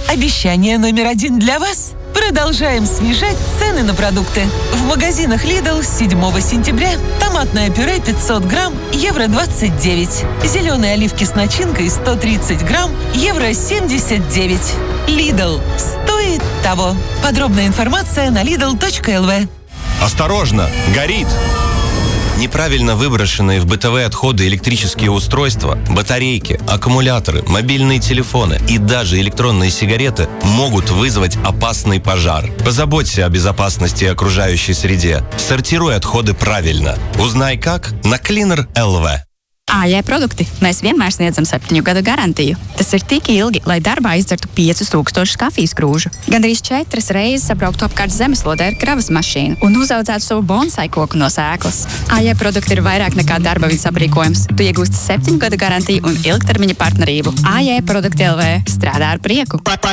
Обещание номер 1 для вас. Продолжаем снижать цены на продукты. В магазинах Lidl с 7 сентября томатное пюре 500 грамм – евро 29. Зеленые оливки с начинкой 130 грамм – евро 79. Lidl. Стоит того. Подробная информация на lidl.lv. Осторожно! Горит! Неправильно выброшенные в бытовые отходы электрические устройства, батарейки, аккумуляторы, мобильные телефоны и даже электронные сигареты могут вызвать опасный пожар. Позаботься о безопасности окружающей среде. Сортируй отходы правильно. Узнай как на Cleaner.lv. AJ produkti. Mēs vienmēr sniedzam 7 gadu garantiju. Tas ir tik ilgi, lai darbā izdzertu 5000 kafijas krūžu. Gandrīz 4 reizes sabrauktu apkārt zemeslodē ar kravas mašīnu un uzaudzētu savu bonsai koku no sēklas. AJ produkti ir vairāk nekā darba vidas aprīkojums. Tu iegūsti 7 gadu garantiju un ilgtermiņa partnerību. AJ produkti LV strādā ar prieku.